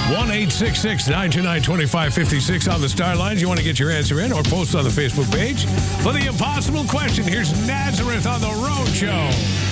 1-866-929-2556 on the Star Lines. You want to get your answer in or post on the Facebook page. For the impossible question, here's Nazareth on the Road Show.